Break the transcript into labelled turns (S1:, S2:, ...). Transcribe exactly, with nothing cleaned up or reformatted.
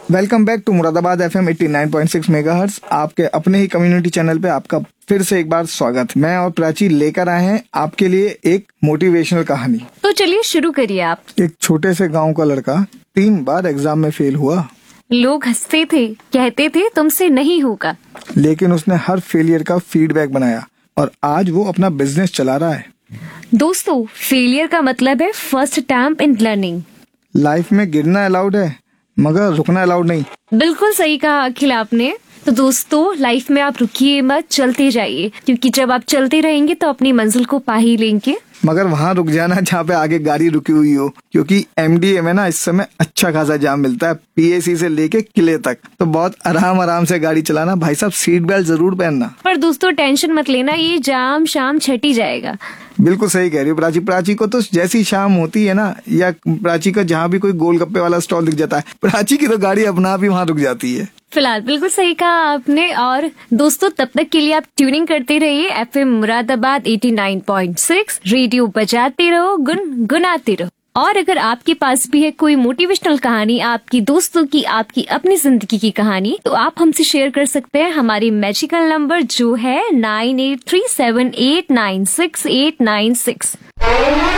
S1: Welcome back to Moradabad FM eighty nine point six megahertz. आपके अपने ही community channel पे आपका फिर से एक बार स्वागत। मैं और प्राची लेकर आए हैं आपके लिए एक मोटिवेशनल कहानी।
S2: तो चलिए शुरू करिए आप।
S1: एक छोटे से गांव का लड़का तीन बार एग्जाम में फेल हुआ।
S2: लोग हंसते थे, कहते थे तुमसे नहीं होगा,
S1: लेकिन उसने हर फेलियर का फीडबैक बनाया और आज वो अपना बिजनेस चला रहा है।
S2: दोस्तों, फेलियर का मतलब है first attempt in learning.
S1: Life में गिरना अलाउड है मगर रुकना अलाउड नहीं।
S2: बिल्कुल सही कहा अखिल आपने। तो दोस्तों, लाइफ में आप रुकिए मत, चलते जाइए, क्योंकि जब आप चलते रहेंगे तो अपनी मंजिल को पा ही लेंगे।
S1: मगर वहाँ रुक जाना जहाँ पे आगे गाड़ी रुकी हुई हो, क्योंकि एमडीए में ना इस समय अच्छा खासा जाम मिलता है, पीएसी से लेके किले तक। तो बहुत आराम आराम से गाड़ी चलाना भाई साहब, सीट बेल्ट जरूर पहनना।
S2: पर दोस्तों टेंशन मत लेना, ये जाम शाम छट ही जाएगा।
S1: बिल्कुल सही कह रही हो प्राची। प्राची को तो जैसी शाम होती है ना, या प्राची का जहाँ भी कोई गोलगप्पे वाला स्टॉल दिख जाता है, प्राची की तो गाड़ी अपना आप ही वहाँ रुक जाती है।
S2: फिलहाल बिल्कुल सही कहा आपने। और दोस्तों, तब तक के लिए आप ट्यूनिंग करते रहिए FM Moradabad eighty nine point six. Radio बजाते रहो, गुनगुनाते रहो। और अगर आपके पास भी है कोई मोटिवेशनल कहानी, आपकी दोस्तों की, आपकी अपनी जिंदगी की कहानी, तो आप हमसे शेयर कर सकते हैं हमारी मैजिकल नंबर जो है nine eight three seven eight nine six eight nine six.